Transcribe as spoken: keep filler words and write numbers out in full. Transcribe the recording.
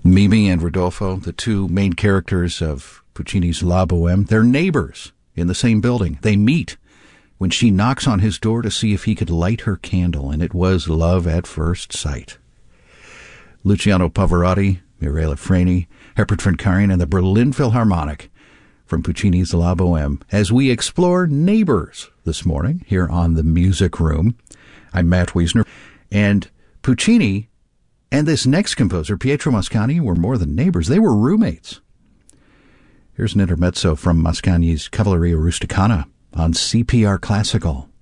Mimi and Rodolfo, the two main characters of Puccini's La Boheme, they're neighbors in the same building. They meet when she knocks on his door to see if he could light her candle, and it was love at first sight. Luciano Pavarotti, Mirella Freni, Herbert von Karajan, and the Berlin Philharmonic from Puccini's La Boheme as we explore neighbors this morning here on The Music Room. I'm Matt Wiesner, and Puccini and this next composer, Pietro Mascagni, were more than neighbors. They were roommates. Here's an intermezzo from Mascagni's Cavalleria Rusticana on C P R Classical.